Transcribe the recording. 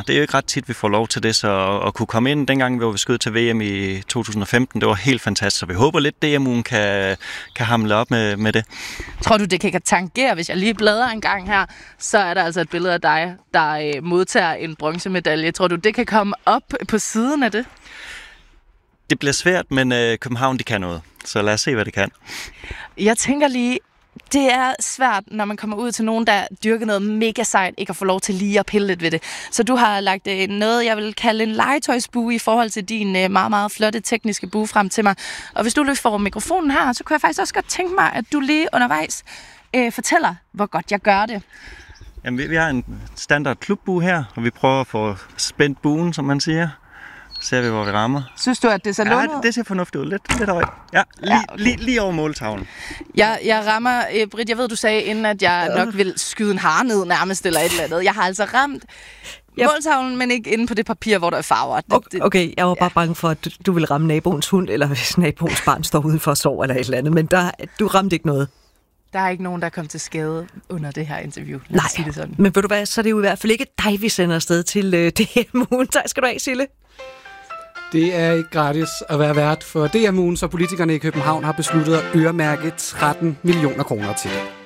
Det er jo ikke ret tit, vi får lov til det, så at kunne komme ind dengang, hvor vi skød til VM i 2015, det var helt fantastisk. Så vi håber lidt, DMU'en kan hamle op med det. Tror du, det kan tangere, hvis jeg lige bladrer en gang her, så er der altså et billede af dig, der modtager en bronzemedalje. Tror du, det kan komme op på siden af det? Det bliver svært, men København, de kan noget. Så lad os se, hvad det kan. Jeg tænker lige, det er svært, når man kommer ud til nogen, der dyrker noget mega sejt, ikke at få lov til lige at pille lidt ved det. Så du har lagt noget, jeg vil kalde en legetøjsbue i forhold til din meget, meget flotte tekniske bue frem til mig. Og hvis du lige får mikrofonen her, så kunne jeg faktisk også godt tænke mig, at du lige undervejs fortæller, hvor godt jeg gør det. Jamen, vi har en standard klubbue her, og vi prøver at få spændt buen, som man siger. Så ser vi, hvor vi rammer. Synes du, at det ser lundet? Ja, det ser fornuftigt ud. Lidt højt. Ja, okay. lige over måltavlen. Jeg rammer, Britt, jeg ved, du sagde inden, at jeg nok vil skyde en hare ned nærmest, eller et eller andet. Jeg har altså ramt måltavlen, men ikke inde på det papir, hvor der er farver. Okay, jeg var bare bange for, at du ville ramme naboens hund, eller hvis naboens barn står udenfor og sover, eller et eller andet. Men du ramte ikke noget. Der er ikke nogen, der kom til skade under det her interview. Nej, det sådan. Men ved du hvad, så er det jo i hvert fald ikke dig, vi sender afsted til DMU'en. Tak skal du have, Sille. Det er ikke gratis at være vært for DMU'en, så politikerne i København har besluttet at øremærke 13 millioner kroner til det.